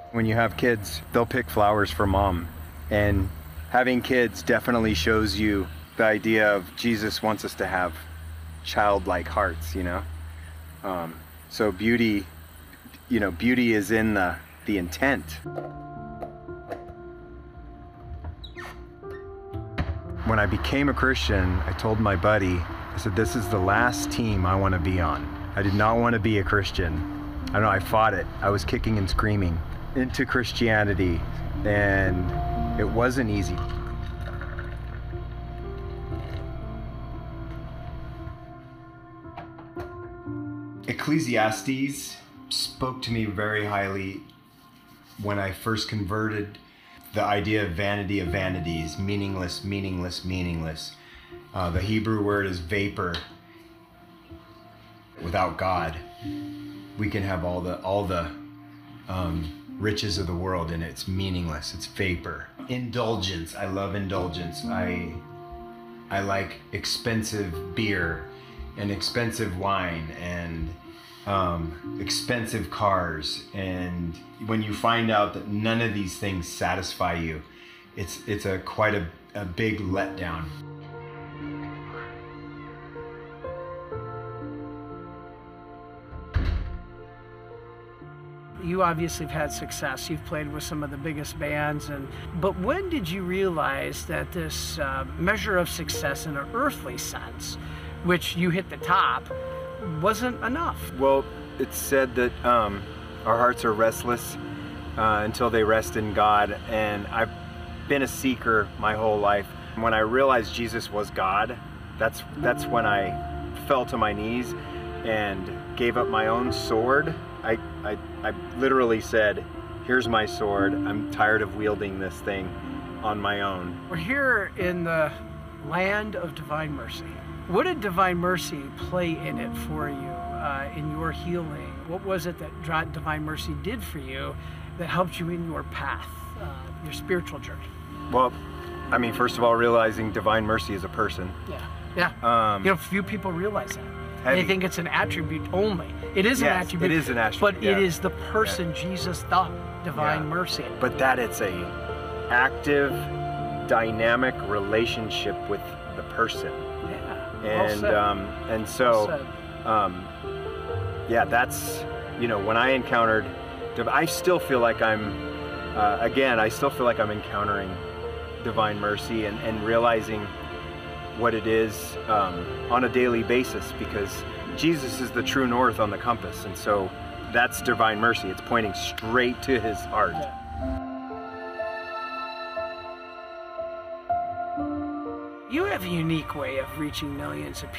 When you have kids, they'll pick flowers for mom. And having kids definitely shows you the idea of Jesus wants us to have childlike hearts, you know? So beauty, you know, beauty is in the intent. When I became a Christian, I told my buddy, I said, this is the last team I want to be on. I did not want to be a Christian. I know, I fought it. I was kicking and screaming into Christianity, and it wasn't easy. Ecclesiastes spoke to me very highly when I first converted. The idea of vanities, meaningless, meaningless, meaningless. The Hebrew word is vapor. Without God, we can have all the riches of the world, and it's meaningless. It's vapor. Indulgence. I love indulgence. I like expensive beer and expensive wine and expensive cars. And when you find out that none of these things satisfy you, it's quite a big letdown. You obviously have had success. You've played with some of the biggest bands, but when did you realize that this measure of success in an earthly sense, which you hit the top, wasn't enough? Well, it's said that our hearts are restless until they rest in God, and I've been a seeker my whole life. When I realized Jesus was God, that's when I fell to my knees and gave up my own sword. I literally said, here's my sword. I'm tired of wielding this thing on my own. We're here in the land of Divine Mercy. What did Divine Mercy play in it for you, in your healing? What was it that Divine Mercy did for you that helped you in your path, your spiritual journey? Well, I mean, first of all, realizing Divine Mercy is a person. Yeah. You know, few people realize that. They think it's an attribute only. It is an attribute. It is an attribute. But it is the person Jesus thought, Divine Mercy. But that it's a active, dynamic relationship with the person. Yeah. And so, yeah, that's, you know, when I encountered, I still feel like I'm encountering Divine Mercy and realizing what it is on a daily basis, because Jesus is the true north on the compass, and so that's Divine Mercy. It's pointing straight to his heart. You have a unique way of reaching millions of